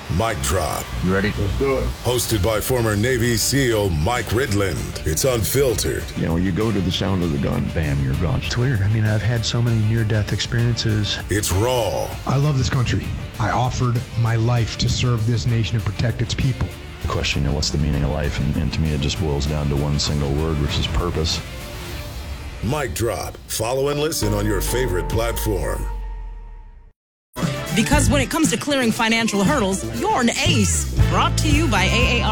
Mic Drop. You ready? Let's do it. Hosted by former Navy SEAL Mike Ridland. It's unfiltered. You know, you go to the sound of the gun, bam, you're gone. It's weird. I mean, I've had so many near-death experiences. It's raw. I love this country. I offered my life to serve this nation and protect its people. The question, you know, what's the meaning of life? And to me, it just boils down to one single word, which is purpose. Mic Drop. Follow and listen on your favorite platform. Because when it comes to clearing financial hurdles, you're an ace. Brought to you by AAR.